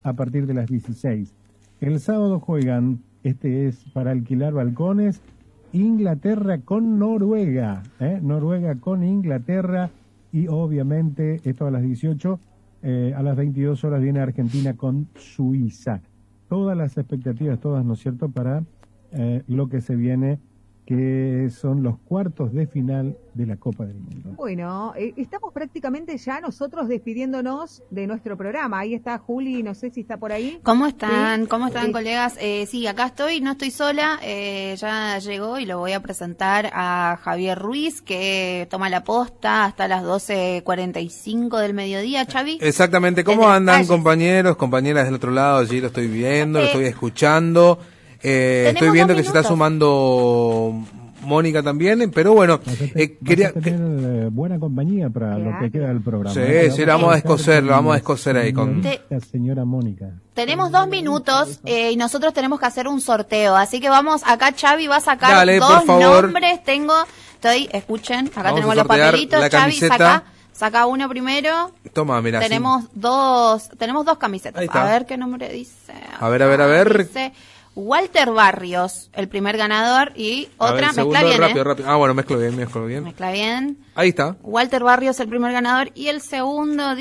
a partir de las 16. El sábado juegan, este es para alquilar balcones, Inglaterra con Noruega, Noruega con Inglaterra, y obviamente esto a las 18, a las 22 horas viene Argentina con Suiza. Todas las expectativas, todas, ¿no es cierto?, para lo que se viene, que son los cuartos de final de la Copa del Mundo. Bueno, estamos prácticamente ya nosotros despidiéndonos de nuestro programa. Ahí está Juli, no sé si está por ahí. ¿Cómo están? ¿Sí? ¿Cómo están, colegas? Sí, acá estoy, no estoy sola, ya llegó y lo voy a presentar a Javier Ruiz, que toma la posta hasta las 12:45 del mediodía, Xavi. Exactamente, ¿cómo andan, compañeros, compañeras del otro lado? Allí lo estoy viendo, lo estoy escuchando. Estoy viendo que se está sumando Mónica también, pero bueno, quería tener buena compañía para lo que queda del programa. Sí, la vamos a escocer ahí con la señora Mónica. Tenemos 2 minutos y nosotros tenemos que hacer un sorteo, así que vamos, acá Xavi va a sacar Dale, 2 nombres, escuchen, acá vamos tenemos los papelitos, Xavi, saca uno primero. Toma, mira. Tenemos dos camisetas, a ver qué nombre dice. A ver. Dice Walter Barrios, el primer ganador, y otra, mezcla bien, rápido. Ah, bueno, mezclo bien. Mezcla bien. Ahí está. Walter Barrios, el primer ganador, y el segundo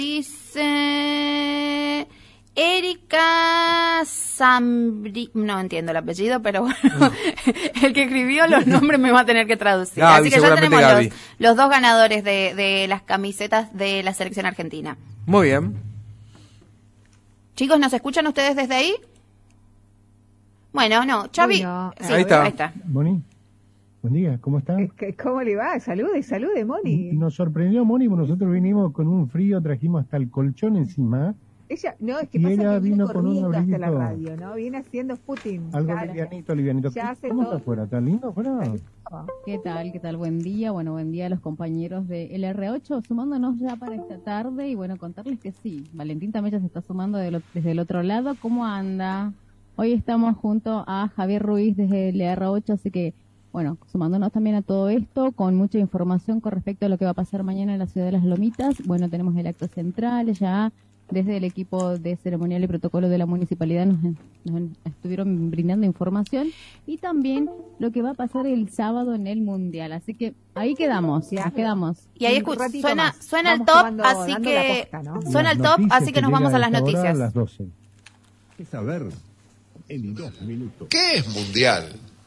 dice Erika Zambri... No entiendo el apellido, pero bueno, el que escribió los nombres me va a tener que traducir. Gaby, así que ya tenemos Gaby. los 2 ganadores de las camisetas de la selección argentina. Muy bien. Chicos, ¿nos escuchan ustedes desde ahí? Bueno, no, Xavi. Bueno, sí, ahí está. Moni, buen día, ¿cómo está? ¿Cómo le va? Salude, Moni. Nos sorprendió Moni, porque nosotros vinimos con un frío, trajimos hasta el colchón encima. Ella, no, es que y pasa ella que vino con un hasta la abriguito. radio, ¿no? Viene haciendo footing. Algo livianito. Ya hace ¿Cómo todo. está afuera? ¿Está lindo afuera? ¿Qué tal? Buen día. Bueno, buen día a los compañeros de LR8, sumándonos ya para esta tarde. Y bueno, contarles que sí, Valentín también ya se está sumando desde el otro lado. ¿Cómo anda? Hoy estamos junto a Javier Ruiz desde LR8, así que, bueno, sumándonos también a todo esto, con mucha información con respecto a lo que va a pasar mañana en la ciudad de Las Lomitas. Bueno, tenemos el acto central ya. Desde el equipo de ceremonial y protocolo de la municipalidad nos estuvieron brindando información, y también lo que va a pasar el sábado en el Mundial. Así que ahí quedamos, Y ahí suena el top, así que suena el top, así que nos vamos a las noticias. A las 12. ¿Qué saber en 2 minutos? ¿Qué es Mundial?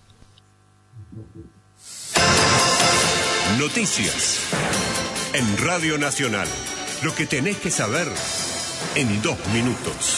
Noticias en Radio Nacional. Lo que tenés que saber en 2 minutos.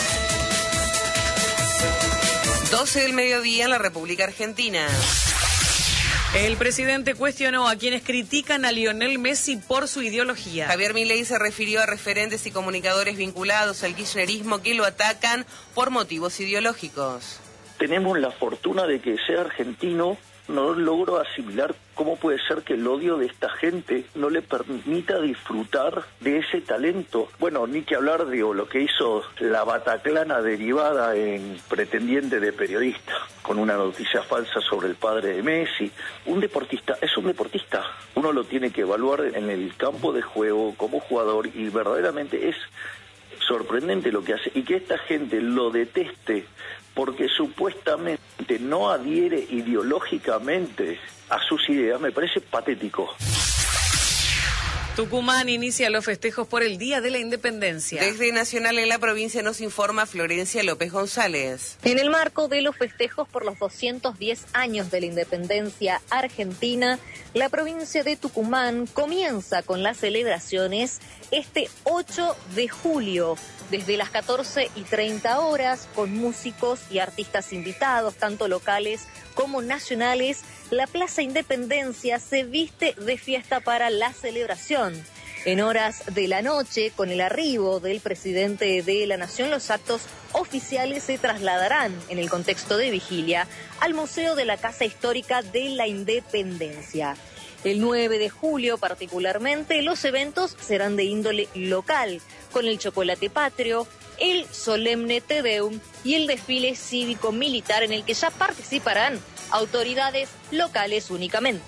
12 del mediodía en la República Argentina. El presidente cuestionó a quienes critican a Lionel Messi por su ideología. Javier Milei se refirió a referentes y comunicadores vinculados al kirchnerismo que lo atacan por motivos ideológicos. Tenemos la fortuna de que sea argentino. No logro asimilar cómo puede ser que el odio de esta gente no le permita disfrutar de ese talento. Bueno, ni que hablar de lo que hizo la Bataclana derivada en pretendiente de periodista, con una noticia falsa sobre el padre de Messi. Un deportista es un deportista. Uno lo tiene que evaluar en el campo de juego como jugador, y verdaderamente es sorprendente lo que hace, y que esta gente lo deteste porque supuestamente no adhiere ideológicamente a sus ideas, me parece patético. Tucumán inicia los festejos por el Día de la Independencia. Desde Nacional en la provincia nos informa Florencia López González. En el marco de los festejos por los 210 años de la independencia argentina, la provincia de Tucumán comienza con las celebraciones este 8 de julio, desde las 14:30 horas, con músicos y artistas invitados, tanto locales como nacionales. La Plaza Independencia se viste de fiesta para la celebración. En horas de la noche, con el arribo del presidente de la Nación, los actos oficiales se trasladarán, en el contexto de vigilia, al Museo de la Casa Histórica de la Independencia. El 9 de julio, particularmente, los eventos serán de índole local, con el chocolate patrio, el solemne Te Deum y el desfile cívico-militar, en el que ya participarán autoridades locales únicamente.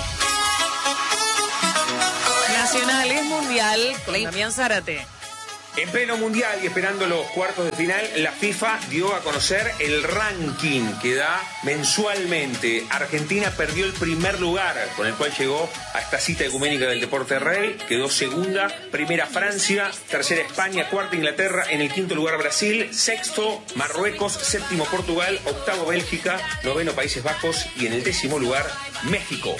Nacional es mundial con Damián Zárate. En pleno mundial y esperando los cuartos de final, la FIFA dio a conocer el ranking que da mensualmente. Argentina perdió el primer lugar, con el cual llegó a esta cita ecuménica del deporte rey. Quedó segunda, primera Francia, tercera España, cuarta Inglaterra, en el quinto lugar Brasil, sexto Marruecos, séptimo Portugal, octavo Bélgica, noveno Países Bajos y en el décimo lugar México.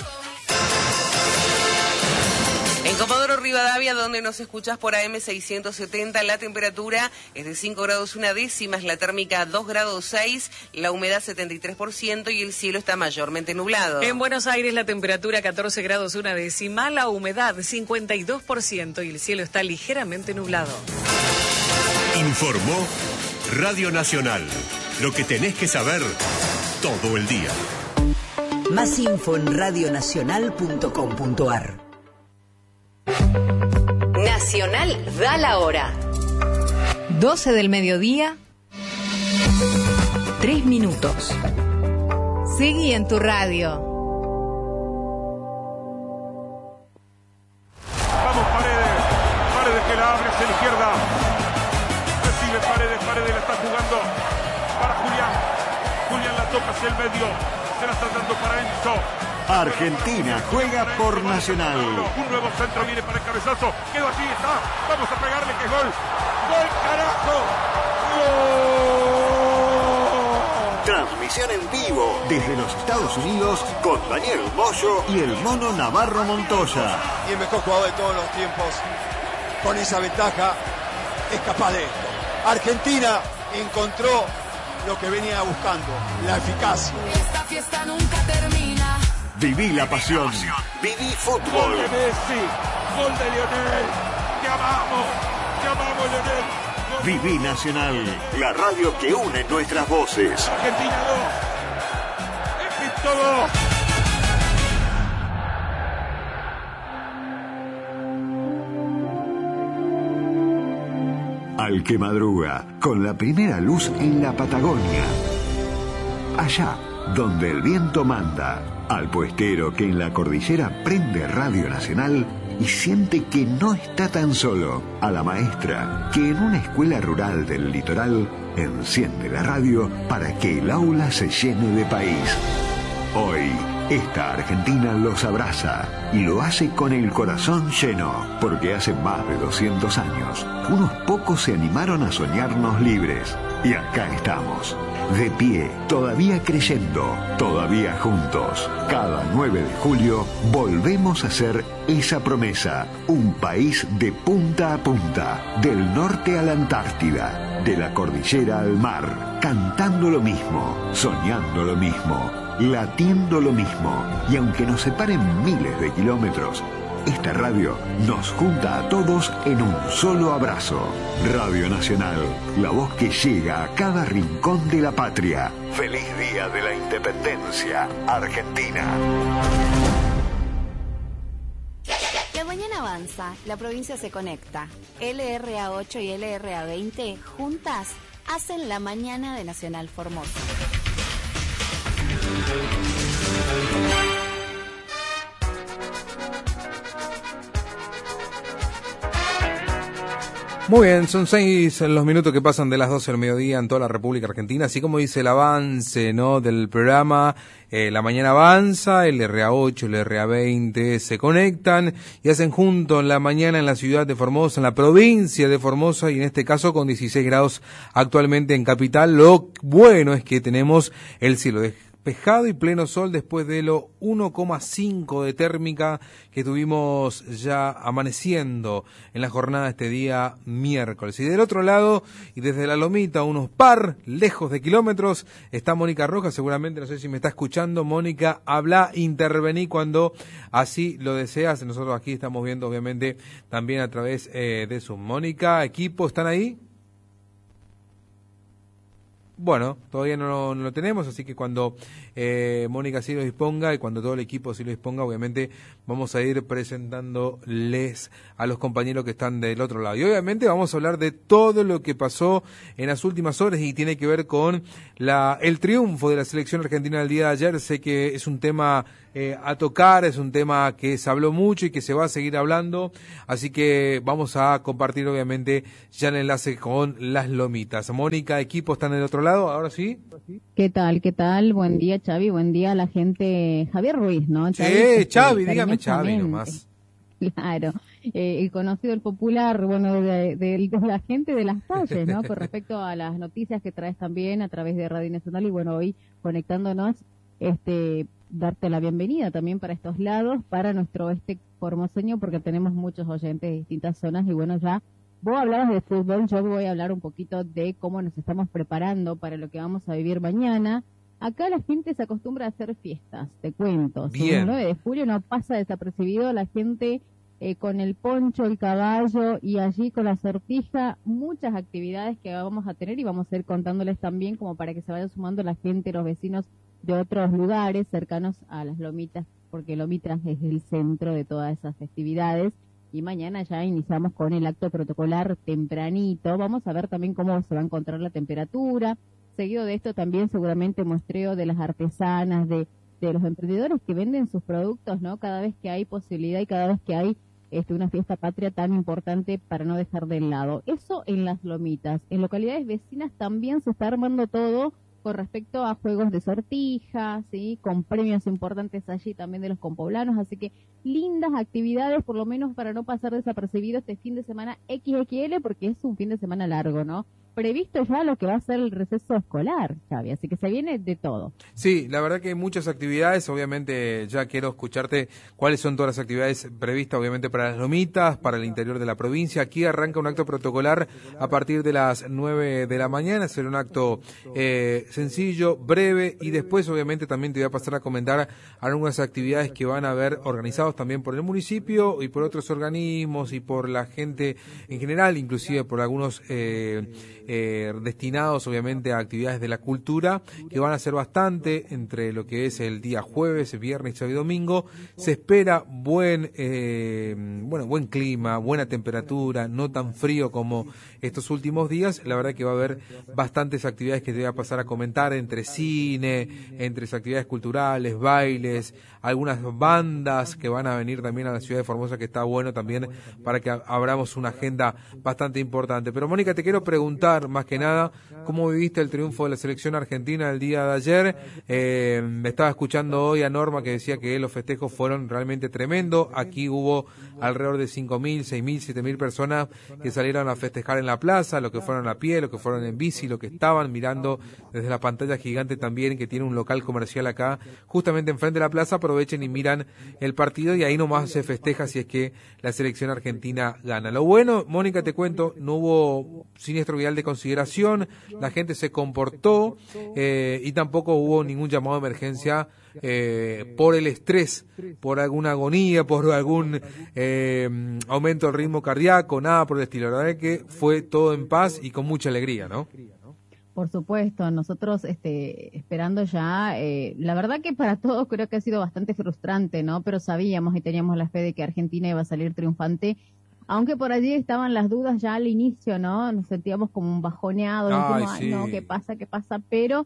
En Comodoro Rivadavia, donde nos escuchás por AM 670, la temperatura es de 5 grados 1 décimas, la térmica 2 grados 6, la humedad 73% y el cielo está mayormente nublado. En Buenos Aires la temperatura 14 grados 1 décima, la humedad 52% y el cielo está ligeramente nublado. Informó Radio Nacional. Lo que tenés que saber todo el día. Más info en radionacional.com.ar. Nacional da la hora. 12 del mediodía, 3 minutos. Seguí en tu radio. Vamos Paredes, Paredes que la abre hacia la izquierda. Recibe Paredes, Paredes la está jugando para Julián. Julián la toca hacia el medio, se la está dando para Enzo. Argentina juega por Nacional. Un nuevo centro viene para el cabezazo. Quedó allí, está. Vamos a pegarle que es gol. ¡Gol, carajo! ¡Gol! Transmisión en vivo desde los Estados Unidos con Daniel Moyo y el Mono Navarro Montoya. Y el mejor jugador de todos los tiempos, con esa ventaja, es capaz de esto. Argentina encontró lo que venía buscando, la eficacia. Esta fiesta nunca termina. Viví la pasión. Viví fútbol. Gol de Messi, gol de Lionel. Te amamos, Lionel. Viví Nacional, la radio que une nuestras voces. Argentina 2, Egipto 2. Al que madruga, con la primera luz en la Patagonia. Allá, donde el viento manda. Al puestero que en la cordillera prende Radio Nacional y siente que no está tan solo. A la maestra que en una escuela rural del litoral enciende la radio para que el aula se llene de país. Hoy, esta Argentina los abraza y lo hace con el corazón lleno, porque hace más de 200 años, unos pocos se animaron a soñarnos libres. Y acá estamos, de pie, todavía creyendo, todavía juntos. Cada 9 de julio volvemos a hacer esa promesa. Un país de punta a punta, del norte a la Antártida, de la cordillera al mar, cantando lo mismo, soñando lo mismo, latiendo lo mismo. Y aunque nos separen miles de kilómetros, esta radio nos junta a todos en un solo abrazo. Radio Nacional, la voz que llega a cada rincón de la patria. Feliz Día de la Independencia, Argentina. La mañana avanza, la provincia se conecta. LRA8 y LRA20 juntas hacen la mañana de Nacional Formosa. Muy bien, son 6 los minutos que pasan de las 12 del mediodía en toda la República Argentina, así como dice el avance, ¿no?, del programa. La mañana avanza, el RA8, el RA20 se conectan y hacen junto en la mañana en la ciudad de Formosa, en la provincia de Formosa, y en este caso con 16 grados actualmente en capital. Lo bueno es que tenemos el cielo despejado y pleno sol después de lo 1,5 de térmica que tuvimos ya amaneciendo en la jornada de este día miércoles. Y del otro lado, y desde la Lomita, unos lejos de kilómetros, está Mónica Rojas. Seguramente, no sé si me está escuchando, Mónica, habla, intervení cuando así lo deseas. Nosotros aquí estamos viendo, obviamente, también a través de Zoom. Mónica, equipo, ¿están ahí? Bueno, todavía no lo tenemos, así que cuando Mónica sí lo disponga y cuando todo el equipo sí lo disponga, obviamente vamos a ir presentándoles a los compañeros que están del otro lado. Y obviamente vamos a hablar de todo lo que pasó en las últimas horas y tiene que ver con el triunfo de la selección argentina del día de ayer. Sé que es un tema a tocar, es un tema que se habló mucho y que se va a seguir hablando, así que vamos a compartir obviamente ya el enlace con las lomitas. Mónica, equipo, ¿están del otro lado? ¿Ahora sí? ¿Qué tal? ¿Qué tal? Buen día, Xavi, buen día a la gente. Javier Ruiz, ¿no? Xavi, dígame Xavi nomás. Claro, el conocido, el popular, bueno, de la gente de las calles, ¿no? Con respecto a las noticias que traes también a través de Radio Nacional, y bueno, hoy conectándonos, darte la bienvenida también para estos lados, para nuestro oeste formoseño, porque tenemos muchos oyentes de distintas zonas, y bueno, ya vos hablabas de fútbol, yo voy a hablar un poquito de cómo nos estamos preparando para lo que vamos a vivir mañana. Acá la gente se acostumbra a hacer fiestas, te cuento. Bien. El 9 de julio no pasa desapercibido, la gente con el poncho, el caballo y allí con la sortija, muchas actividades que vamos a tener y vamos a ir contándoles también como para que se vaya sumando la gente, los vecinos de otros lugares cercanos a las Lomitas, porque Lomitas es el centro de todas esas festividades. Y mañana ya iniciamos con el acto protocolar tempranito. Vamos a ver también cómo se va a encontrar la temperatura. Seguido de esto también seguramente muestreo de las artesanas, de los emprendedores que venden sus productos, ¿no? Cada vez que hay posibilidad y cada vez que hay una fiesta patria tan importante para no dejar de lado. Eso en las Lomitas. En localidades vecinas también se está armando todo con respecto a juegos de sortija, ¿sí? Con premios importantes allí también de los compoblanos, así que lindas actividades, por lo menos para no pasar desapercibido este fin de semana XXL, porque es un fin de semana largo, ¿no? Previsto ya lo que va a ser el receso escolar, Xavi, así que se viene de todo. Sí, la verdad que hay muchas actividades, obviamente ya quiero escucharte cuáles son todas las actividades previstas, obviamente para las Lomitas, para el interior de la provincia. Aquí arranca un acto protocolar a partir de las 9 de la mañana, será un acto sencillo, breve, y después obviamente también te voy a pasar a comentar algunas actividades que van a haber organizados también por el municipio y por otros organismos y por la gente en general, inclusive por algunos destinados obviamente a actividades de la cultura, que van a ser bastante entre lo que es el día jueves, viernes, sábado y domingo. Se espera buen clima, buena temperatura, no tan frío como estos últimos días. La verdad que va a haber bastantes actividades que te voy a pasar a comentar, entre cine, entre actividades culturales, bailes, algunas bandas que van a venir también a la ciudad de Formosa, que está bueno también para que abramos una agenda bastante importante. Pero Mónica, te quiero preguntar más que nada, ¿cómo viviste el triunfo de la selección argentina el día de ayer? Estaba escuchando hoy a Norma que decía que los festejos fueron realmente tremendos. Aquí hubo alrededor de 5.000, 6.000, 7.000 personas que salieron a festejar en la plaza, los que fueron a pie, los que fueron en bici, los que estaban mirando desde la pantalla gigante también, que tiene un local comercial acá, justamente enfrente de la plaza. Aprovechen y miran el partido y ahí nomás se festeja si es que la selección argentina gana. Lo bueno, Mónica, te cuento, no hubo siniestro vial de consideración, la gente se comportó y tampoco hubo ningún llamado de emergencia por el estrés, por alguna agonía, por algún aumento del ritmo cardíaco, nada por el estilo. La verdad es que fue todo en paz y con mucha alegría, ¿no? Por supuesto, nosotros esperando ya, la verdad que para todos creo que ha sido bastante frustrante, ¿no? Pero sabíamos y teníamos la fe de que Argentina iba a salir triunfante, aunque por allí estaban las dudas ya al inicio, ¿no? Nos sentíamos como un bajoneado, sí. no, ¿qué pasa? Pero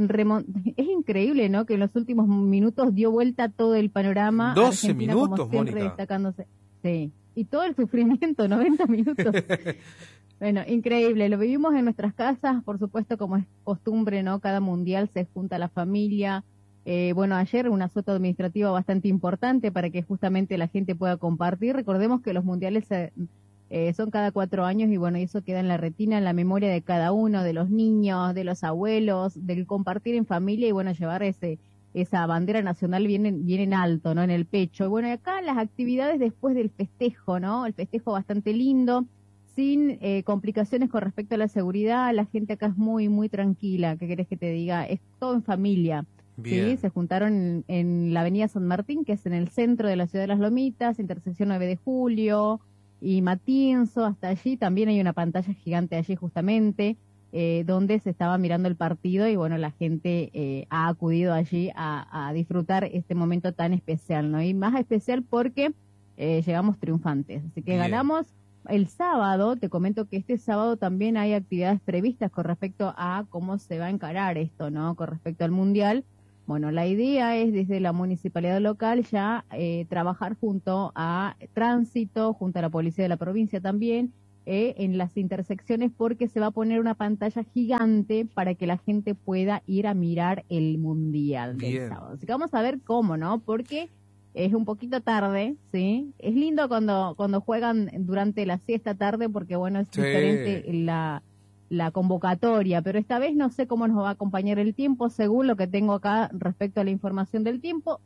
es increíble, ¿no? Que en los últimos minutos dio vuelta todo el panorama. 12 Argentina, minutos, como siempre, Mónica. Destacándose. Sí, y todo el sufrimiento, 90 minutos. Bueno, increíble, lo vivimos en nuestras casas, por supuesto, como es costumbre, ¿no? Cada mundial se junta la familia. Ayer un asueto administrativo bastante importante para que justamente la gente pueda compartir. Recordemos que los mundiales son cada 4 años y bueno, eso queda en la retina, en la memoria de cada uno, de los niños, de los abuelos, del compartir en familia y bueno, llevar esa bandera nacional bien en alto, ¿no? En el pecho. Y bueno, acá las actividades después del festejo, ¿no? El festejo bastante lindo, sin complicaciones con respecto a la seguridad. La gente acá es muy, muy tranquila. ¿Qué querés que te diga? Es todo en familia. Bien. Sí, se juntaron en la avenida San Martín, que es en el centro de la ciudad de las Lomitas, intersección 9 de Julio y Matienzo, hasta allí. También hay una pantalla gigante allí justamente, donde se estaba mirando el partido y bueno, la gente ha acudido allí a disfrutar este momento tan especial, ¿no? Y más especial porque llegamos triunfantes. Así que Bien. Ganamos el sábado. Te comento que este sábado también hay actividades previstas con respecto a cómo se va a encarar esto, ¿no? Con respecto al Mundial. Bueno, la idea es desde la municipalidad local ya trabajar junto a Tránsito, junto a la policía de la provincia también, en las intersecciones, porque se va a poner una pantalla gigante para que la gente pueda ir a mirar el Mundial del sábado. Así que vamos a ver cómo, ¿no? Porque es un poquito tarde, ¿sí? Es lindo cuando juegan durante la siesta tarde, porque bueno, es diferente la convocatoria, pero esta vez no sé cómo nos va a acompañar el tiempo. Según lo que tengo acá respecto a la información del tiempo,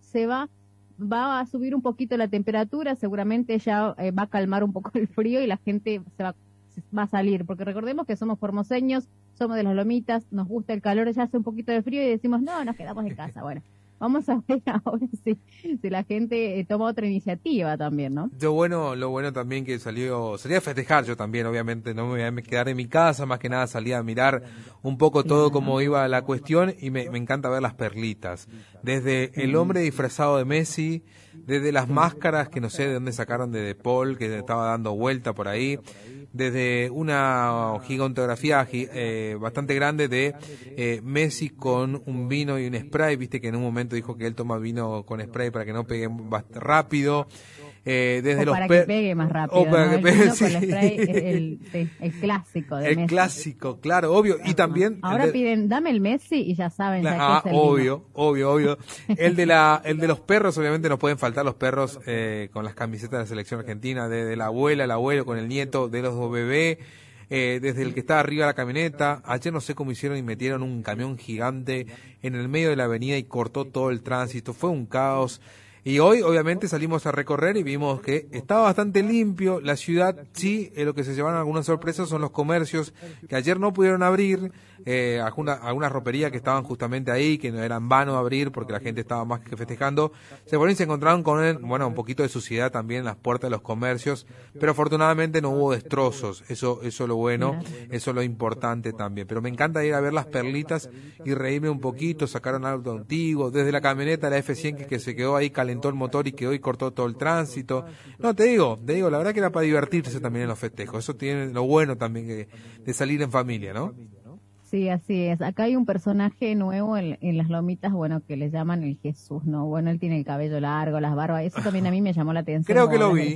va a subir un poquito la temperatura, seguramente ya va a calmar un poco el frío y la gente va a salir, porque recordemos que somos formoseños, somos de las lomitas, nos gusta el calor, ya hace un poquito de frío y decimos, no, nos quedamos en casa. Bueno, vamos a ver ahora si la gente toma otra iniciativa también, ¿no? Lo bueno también que salí a festejar yo también, obviamente, no me voy a quedar en mi casa, más que nada salí a mirar un poco todo cómo iba la cuestión y me encanta ver las perlitas. Desde el hombre disfrazado de Messi, desde las máscaras que no sé de dónde sacaron de Paul, que estaba dando vuelta por ahí, desde una gigantografía bastante grande de Messi con un vino y un spray, viste que en un momento dijo que él toma vino con spray para que no pegue rápido. Desde para que pegue más rápido, para que pegue, sí. Con el spray es el clásico de Messi. El clásico, claro, obvio. Y también ahora piden, dame el Messi y ya saben ya que es el obvio. el de los perros, obviamente no pueden faltar los perros con las camisetas de la selección argentina, de la abuela, el abuelo con el nieto, de los dos bebés. Desde el que está arriba de la camioneta. Ayer no sé cómo hicieron y metieron un camión gigante en el medio de la avenida y cortó todo el tránsito. Fue un caos. Y hoy, obviamente, salimos a recorrer y vimos que estaba bastante limpio la ciudad. Sí, lo que se llevaron algunas sorpresas son los comercios que ayer no pudieron abrir, algunas roperías que estaban justamente ahí, que no eran vano abrir porque la gente estaba más que festejando. Se encontraron con, un poquito de suciedad también en las puertas de los comercios, pero afortunadamente no hubo destrozos. Eso es lo bueno, eso es lo importante también. Pero me encanta ir a ver las perlitas y reírme un poquito. Sacaron algo antiguo, desde la camioneta, la F100 que se quedó ahí, calentó el motor y que hoy cortó todo el tránsito. No, te digo, la verdad que era para divertirse también en los festejos. Eso tiene lo bueno también de salir en familia, ¿no? Sí, así es. Acá hay un personaje nuevo en las lomitas, que le llaman el Jesús, ¿no? Bueno, él tiene el cabello largo, las barbas, eso también a mí me llamó la atención. Creo que lo vi.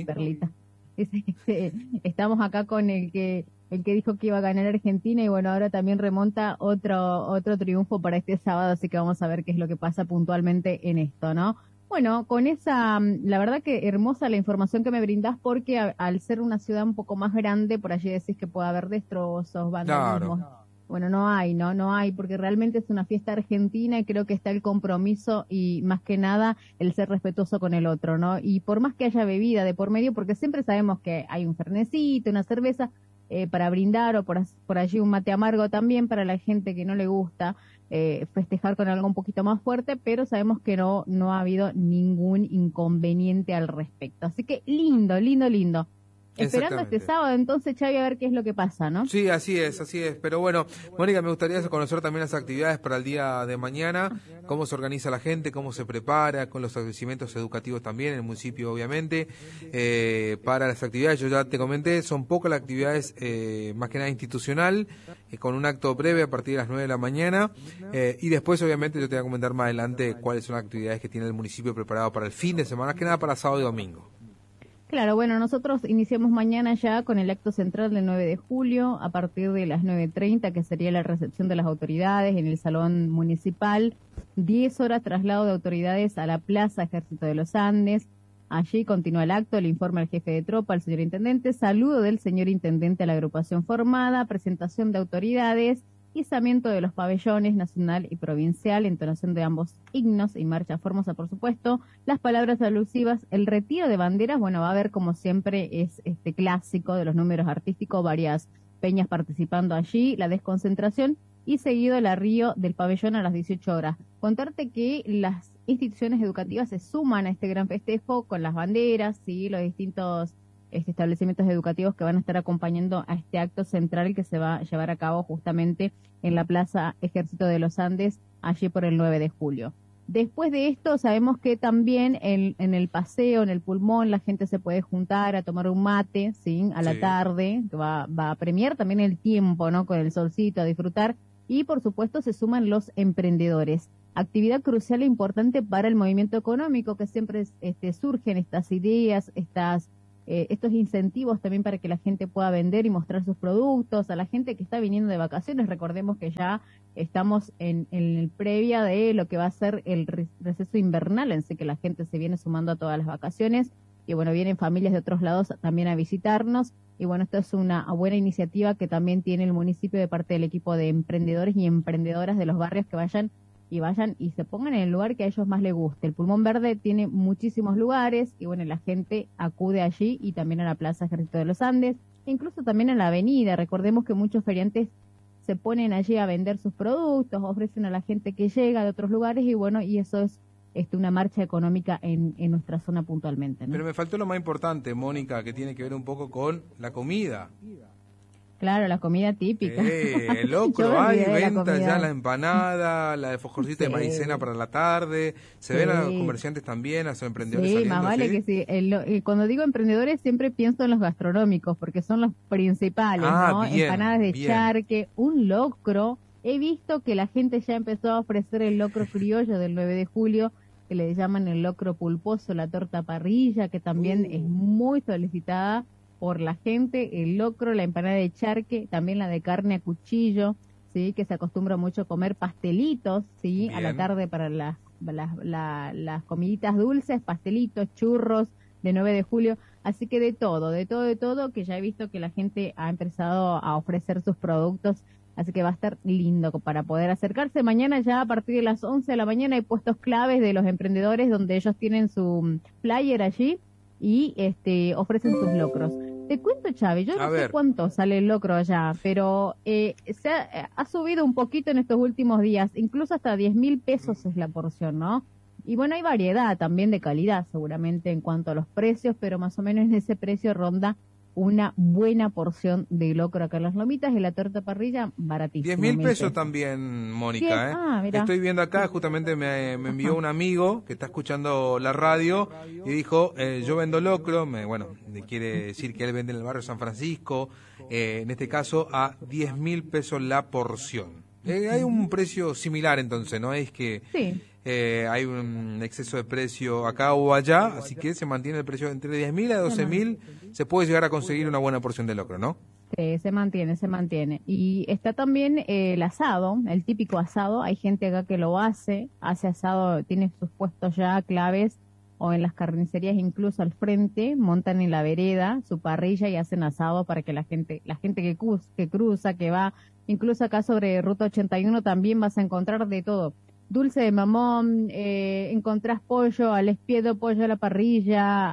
Estamos acá con el que dijo que iba a ganar Argentina y ahora también remonta otro triunfo para este sábado, así que vamos a ver qué es lo que pasa puntualmente en esto, ¿no? Bueno, con esa, la verdad que hermosa la información que me brindás, porque al ser una ciudad un poco más grande, por allí decís que puede haber destrozos, vandalismos. Claro. Bueno, no hay, porque realmente es una fiesta argentina y creo que está el compromiso y más que nada el ser respetuoso con el otro, ¿no? Y por más que haya bebida de por medio, porque siempre sabemos que hay un fernecito, una cerveza para brindar o por allí un mate amargo también para la gente que no le gusta festejar con algo un poquito más fuerte, pero sabemos que no ha habido ningún inconveniente al respecto. Así que lindo. Esperando este sábado, entonces, Xavi, a ver qué es lo que pasa, ¿no? Sí, así es. Pero bueno, Mónica, me gustaría conocer también las actividades para el día de mañana, cómo se organiza la gente, cómo se prepara, con los establecimientos educativos también, en el municipio, obviamente. Para las actividades, yo ya te comenté, son pocas las actividades, más que nada institucional, con un acto breve a partir de las 9 de la mañana. Y después, obviamente, yo te voy a comentar más adelante cuáles son las actividades que tiene el municipio preparado para el fin de semana, más que nada para sábado y domingo. Claro, nosotros iniciamos mañana ya con el acto central del 9 de julio, a partir de las 9:30, que sería la recepción de las autoridades en el Salón Municipal, 10 horas traslado de autoridades a la Plaza Ejército de los Andes. Allí continúa el acto, le informa el jefe de tropa, el señor intendente, saludo del señor intendente a la agrupación formada, presentación de autoridades, izamiento de los pabellones nacional y provincial, entonación de ambos himnos y marcha formosa, por supuesto, las palabras alusivas, el retiro de banderas, va a haber como siempre es este clásico de los números artísticos, varias peñas participando allí, la desconcentración y seguido el arrío del pabellón a las 18 horas. Contarte que las instituciones educativas se suman a este gran festejo con las banderas, ¿sí? Los distintos establecimientos educativos que van a estar acompañando a este acto central que se va a llevar a cabo justamente en la Plaza Ejército de los Andes, allí por el 9 de julio. Después de esto, sabemos que también en el paseo, en el pulmón, la gente se puede juntar a tomar un mate, ¿sí? A la tarde, que va a premiar también el tiempo, ¿no? Con el solcito, a disfrutar. Y, por supuesto, se suman los emprendedores. actividad crucial e importante para el movimiento económico, que siempre surgen estas ideas, estos incentivos también para que la gente pueda vender y mostrar sus productos, a la gente que está viniendo de vacaciones. Recordemos que ya estamos en el previa de lo que va a ser el receso invernal, en sí que la gente se viene sumando a todas las vacaciones, y bueno, vienen familias de otros lados también a visitarnos, y bueno, esto es una buena iniciativa que también tiene el municipio de parte del equipo de emprendedores y emprendedoras de los barrios, que vayan y se pongan en el lugar que a ellos más les guste. El Pulmón Verde tiene muchísimos lugares y bueno, la gente acude allí y también a la Plaza Ejército de los Andes, incluso también en la avenida. Recordemos que muchos feriantes se ponen allí a vender sus productos, ofrecen a la gente que llega de otros lugares y bueno, y eso es una marcha económica en nuestra zona puntualmente, ¿no? Pero me faltó lo más importante, Mónica, que tiene que ver un poco con la comida. Claro, la comida típica. El locro, hay venta ya la empanada, la de fojorcita de maicena para la tarde. Se ven a los comerciantes también, a los emprendedores saliendo. Más vale que sí. Cuando digo emprendedores siempre pienso en los gastronómicos, porque son los principales, ¿no? Bien, empanadas de charque, un locro. He visto que la gente ya empezó a ofrecer el locro criollo del 9 de julio, que le llaman el locro pulposo, la torta parrilla, que también es muy solicitada por la gente, el locro, la empanada de charque, también la de carne a cuchillo, sí, que se acostumbra mucho a comer pastelitos, sí, a la tarde para las comiditas dulces, pastelitos, churros de 9 de julio, así que de todo, que ya he visto que la gente ha empezado a ofrecer sus productos, así que va a estar lindo para poder acercarse. Mañana ya a partir de las 11 de la mañana hay puestos claves de los emprendedores donde ellos tienen su flyer allí y ofrecen sus locros. Te cuento, Chávez, yo no sé cuánto sale el locro allá, pero ha subido un poquito en estos últimos días, incluso hasta 10.000 pesos es la porción, ¿no? Y bueno, hay variedad también de calidad seguramente en cuanto a los precios, pero más o menos en ese precio ronda una buena porción de locro acá en Las Lomitas, y la torta parrilla baratísima. 10.000 pesos también, Mónica. Estoy viendo acá, justamente me envió un amigo que está escuchando la radio y dijo, yo vendo locro, quiere decir que él vende en el barrio San Francisco, en este caso a 10.000 pesos la porción. Hay un precio similar entonces, ¿no? Es que hay un exceso de precio acá o allá, así que se mantiene el precio entre 10.000 a 12.000, se puede llegar a conseguir una buena porción de locro, ¿no? Sí, se mantiene. Y está también el asado, el típico asado. Hay gente acá que lo hace asado, tiene sus puestos ya claves, o en las carnicerías incluso al frente, montan en la vereda su parrilla y hacen asado para que la gente que cruza, que va, incluso acá sobre Ruta 81 también vas a encontrar de todo. Dulce de mamón, encontrás pollo al espiedo, pollo a la parrilla,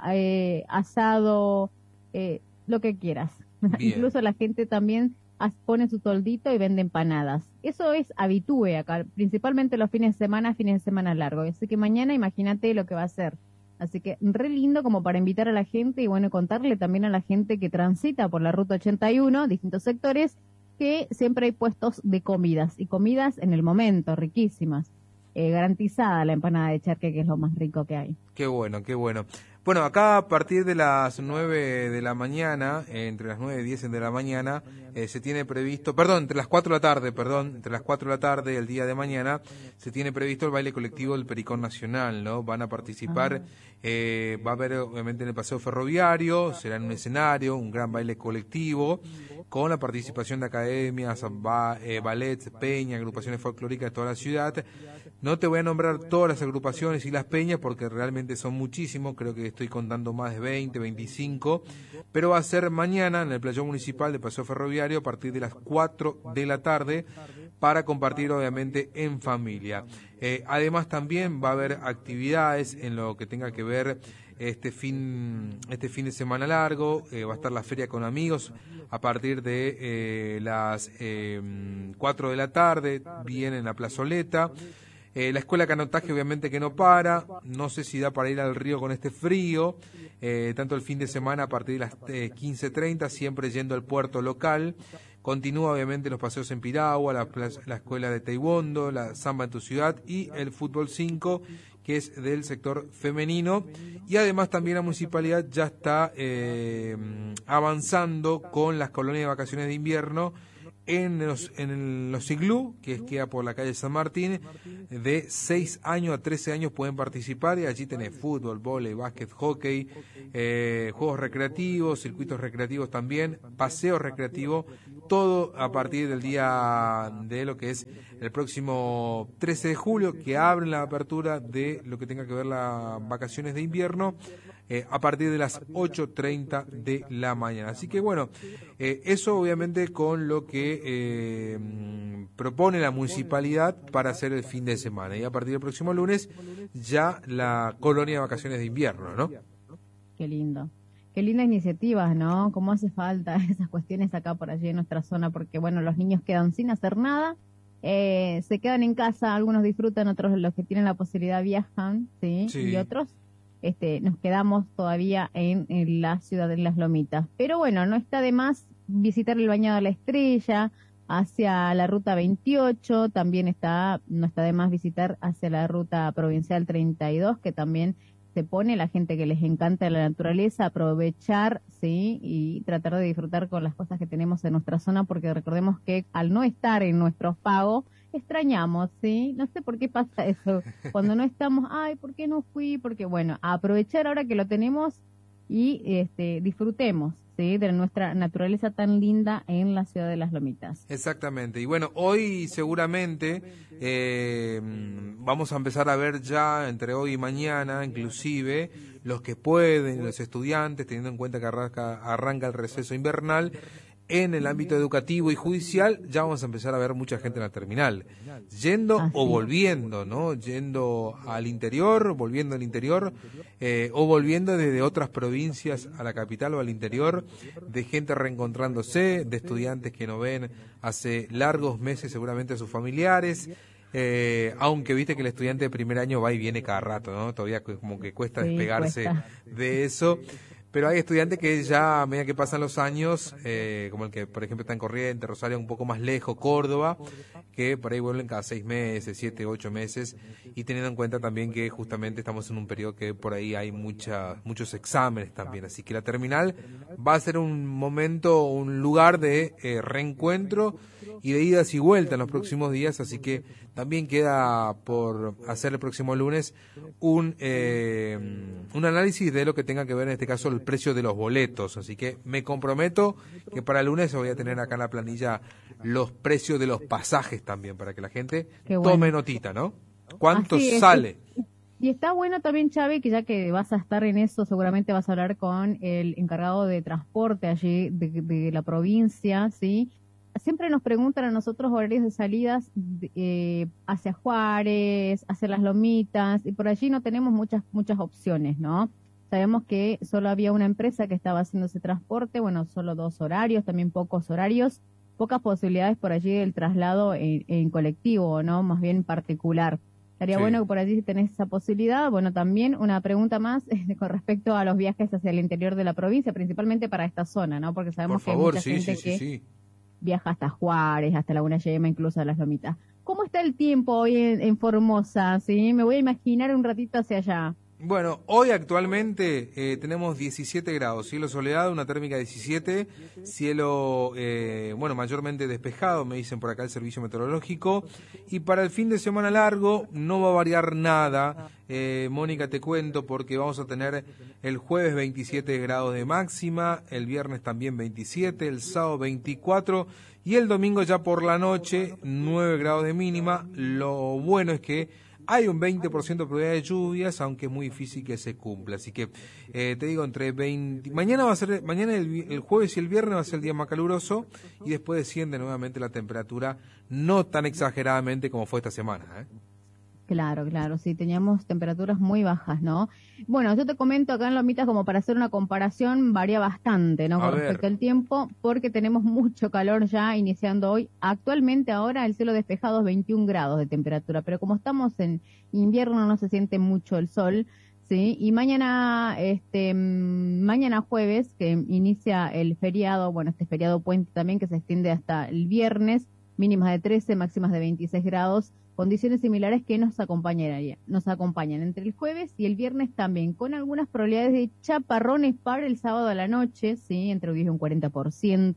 asado, lo que quieras. Incluso la gente también pone su toldito y vende empanadas. Eso es habitúe acá, principalmente los fines de semana largos. Así que mañana imagínate lo que va a ser. Así que re lindo como para invitar a la gente y bueno, contarle también a la gente que transita por la Ruta 81, distintos sectores, que siempre hay puestos de comidas, y comidas en el momento, riquísimas. Garantizada la empanada de charque, que es lo más rico que hay. Qué bueno. Bueno, acá a partir de las 9 de la mañana, entre las 9 y 10 de la mañana, se tiene previsto, entre las 4 de la tarde el día de mañana, se tiene previsto el baile colectivo del Pericón Nacional, ¿no? Van a participar, va a haber obviamente en el Paseo Ferroviario, será en un escenario, un gran baile colectivo, con la participación de academias, ballets, peñas, agrupaciones folclóricas de toda la ciudad. No te voy a nombrar todas las agrupaciones y las peñas porque realmente son muchísimos, creo que estoy contando más de 20, 25, pero va a ser mañana en el playón municipal de Paseo Ferroviario a partir de las 4 de la tarde para compartir obviamente en familia. Además también va a haber actividades en lo que tenga que ver este fin de semana largo, va a estar la feria con amigos a partir de las 4 de la tarde, bien en la plazoleta. La escuela de canotaje obviamente que no para, no sé si da para ir al río con este frío, tanto el fin de semana a partir de las 15:30, siempre yendo al puerto local. Continúa obviamente los paseos en Piragua, la escuela de taekwondo, la samba en tu ciudad y el fútbol 5, que es del sector femenino. Y además también la municipalidad ya está avanzando con las colonias de vacaciones de invierno en los iglú, que queda por la calle San Martín. De 6 años a 13 años pueden participar, y allí tenés fútbol, vóley, básquet, hockey, juegos recreativos, circuitos recreativos también, paseo recreativo, todo a partir del día de lo que es el próximo 13 de julio, que abren la apertura de lo que tenga que ver las vacaciones de invierno, a partir de las 8:30 de la mañana. Así que bueno, eso obviamente con lo que propone la municipalidad para hacer el fin de semana. Y a partir del próximo lunes ya la colonia de vacaciones de invierno, ¿no? Qué lindo. Qué lindas iniciativas, ¿no? Cómo hace falta esas cuestiones acá por allí en nuestra zona, porque bueno, los niños quedan sin hacer nada, se quedan en casa, algunos disfrutan, otros los que tienen la posibilidad viajan, ¿sí? Y otros nos quedamos todavía en la ciudad de Las Lomitas. Pero bueno, no está de más visitar el Bañado de la Estrella, hacia la ruta 28, también no está de más visitar hacia la ruta provincial 32, que también se pone la gente que les encanta la naturaleza, aprovechar, sí, y tratar de disfrutar con las cosas que tenemos en nuestra zona, porque recordemos que al no estar en nuestros pagos, extrañamos, ¿sí? No sé por qué pasa eso. Cuando no estamos, ay, ¿por qué no fui? Porque, bueno, aprovechar ahora que lo tenemos y disfrutemos, ¿sí? De nuestra naturaleza tan linda en la ciudad de Las Lomitas. Exactamente. Y bueno, hoy seguramente vamos a empezar a ver ya entre hoy y mañana, inclusive, los que pueden, los estudiantes, teniendo en cuenta que arranca el receso invernal. En el ámbito educativo y judicial ya vamos a empezar a ver mucha gente en la terminal, yendo o volviendo, ¿no? Yendo al interior, volviendo al interior, o volviendo desde otras provincias a la capital o al interior, de gente reencontrándose, de estudiantes que no ven hace largos meses seguramente a sus familiares. Aunque viste que el estudiante de primer año va y viene cada rato, ¿no? Todavía como que cuesta despegarse de eso. Pero hay estudiantes que ya a medida que pasan los años, como el que por ejemplo está en Corrientes, Rosario un poco más lejos, Córdoba, que por ahí vuelven cada 6 meses, 7, 8 meses, y teniendo en cuenta también que justamente estamos en un periodo que por ahí hay muchos exámenes también, así que la terminal va a ser un momento, un lugar de reencuentro y de idas y vueltas en los próximos días, así que también queda por hacer el próximo lunes un análisis de lo que tenga que ver en este caso el precio de los boletos, así que me comprometo que para el lunes voy a tener acá en la planilla los precios de los pasajes también, para que la gente tome notita, ¿no? ¿Cuánto sale? Y está bueno también, Xavi, que ya que vas a estar en eso, seguramente vas a hablar con el encargado de transporte allí de la provincia, ¿sí? Siempre nos preguntan a nosotros horarios de salidas hacia Juárez, hacia Las Lomitas, y por allí no tenemos muchas opciones, ¿no? Sabemos que solo había una empresa que estaba haciendo ese transporte, bueno, solo 2 horarios, también pocos horarios, pocas posibilidades por allí del traslado en colectivo, ¿no? Más bien particular. Estaría bueno que por allí si tenés esa posibilidad. Bueno, también una pregunta más con respecto a los viajes hacia el interior de la provincia, principalmente para esta zona, ¿no? Porque sabemos que hay mucha gente que viaja hasta Juárez, hasta Laguna Yema, incluso a Las Lomitas. ¿Cómo está el tiempo hoy en Formosa? ¿Sí? Me voy a imaginar un ratito hacia allá. Bueno, hoy actualmente tenemos 17 grados, cielo soleado, una térmica de 17, cielo, mayormente despejado, me dicen por acá el servicio meteorológico, y para el fin de semana largo no va a variar nada, Mónica, te cuento, porque vamos a tener el jueves 27 grados de máxima, el viernes también 27, el sábado 24, y el domingo ya por la noche 9 grados de mínima. Lo bueno es que hay un 20% de probabilidad de lluvias, aunque es muy difícil que se cumpla. Así que te digo, entre 20... Mañana el jueves y el viernes va a ser el día más caluroso, y después desciende nuevamente la temperatura, no tan exageradamente como fue esta semana, ¿eh? Claro, sí, teníamos temperaturas muy bajas, ¿no? Bueno, yo te comento acá en Lomitas, como para hacer una comparación, varía bastante, ¿no? Con respecto al tiempo, porque tenemos mucho calor ya iniciando hoy. Actualmente ahora el cielo despejado es 21 grados de temperatura, pero como estamos en invierno no se siente mucho el sol, ¿sí? Y mañana jueves, que inicia el feriado, bueno, este feriado puente también que se extiende hasta el viernes, mínimas de 13, máximas de 26 grados, condiciones similares que nos acompañan entre el jueves y el viernes también, con algunas probabilidades de chaparrones para el sábado a la noche, sí, entre un 10 y un 40%,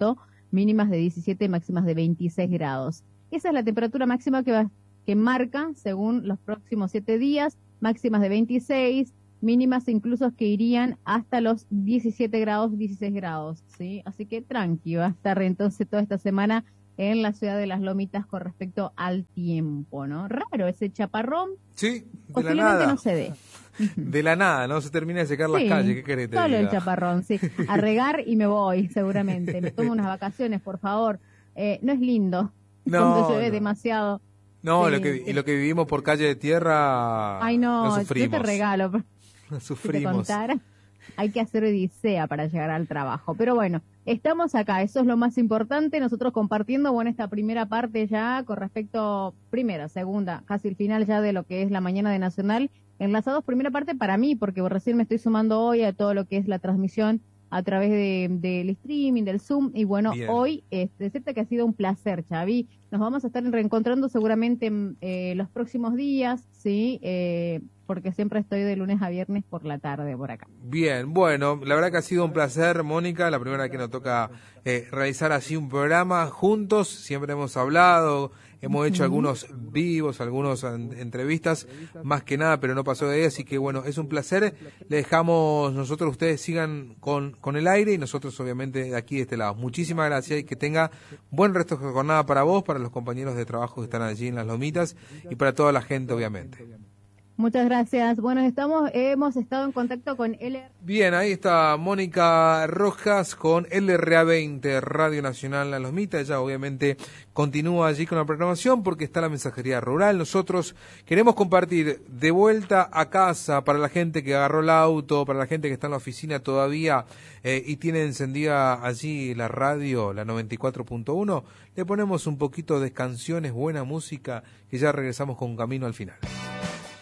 mínimas de 17 y máximas de 26 grados. Esa es la temperatura máxima que marca según los próximos 7 días, máximas de 26, mínimas incluso que irían hasta los 17 grados, 16 grados, ¿sí? Así que tranqui, va a estar entonces toda esta semana en la ciudad de Las Lomitas con respecto al tiempo, ¿no? Raro ese chaparrón. Sí, de la posiblemente nada. no se dé. De la nada, ¿no? Se termina de secar las Sí, calles, ¿qué querés que te solo diga? el chaparrón, sí. A regar y me voy, seguramente. Me tomo unas vacaciones, por favor. No es lindo cuando llueve demasiado. No, Sí, lo que vivimos por calle de tierra, Ay, no, yo sufrimos. te regalo. Si te Sufrimos. contara, hay que hacer odisea para llegar al trabajo. Pero bueno, estamos acá, eso es lo más importante. Nosotros compartiendo, bueno, esta primera parte ya con respecto, primera, segunda, casi el final ya de lo que es la mañana de Nacional. Enlazados, primera parte para mí, porque recién me estoy sumando hoy a todo lo que es la transmisión a través del streaming, del Zoom. Y bueno, Bien. hoy, decirte que ha sido un placer, Xavi. Nos vamos a estar reencontrando seguramente los próximos días, ¿sí? Porque siempre estoy de lunes a viernes por la tarde por acá. Bien, bueno, la verdad que ha sido un placer, Mónica, la primera vez que nos toca realizar así un programa juntos, siempre hemos hablado, hemos hecho algunos vivos, algunas entrevistas, más que nada, pero no pasó de ahí, así que bueno, es un placer, le dejamos nosotros, ustedes sigan con el aire y nosotros obviamente de aquí de este lado. Muchísimas gracias y que tenga buen resto de jornada para vos, para los compañeros de trabajo que están allí en Las Lomitas y para toda la gente obviamente. Muchas gracias. Bueno, hemos estado en contacto con LR. Bien, ahí está Mónica Rojas con LRA20, Radio Nacional Las Lomitas. Ella obviamente continúa allí con la programación porque está la mensajería rural. Nosotros queremos compartir de vuelta a casa para la gente que agarró el auto, para la gente que está en la oficina todavía y tiene encendida allí la radio, la 94.1. Le ponemos un poquito de canciones, buena música, que ya regresamos con Camino al Final.